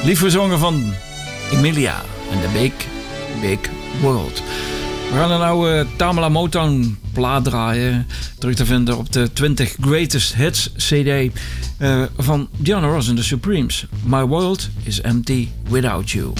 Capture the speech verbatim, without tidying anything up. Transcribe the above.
Lief gezongen van Emilia en The Big, Big World. We gaan er nou uh, Tamla Motown plaat draaien. Terug te vinden op de twintig Greatest Hits C D uh, van Diana Ross and the Supremes. My World is Empty Without You.